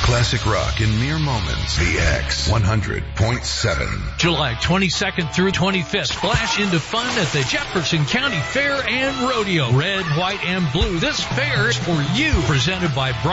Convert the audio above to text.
Classic rock in mere moments. The X 100.7. July 22nd through 25th. Splash into fun at the Jefferson County Fair and Rodeo. Red, white, and blue. This fair is for you. Presented by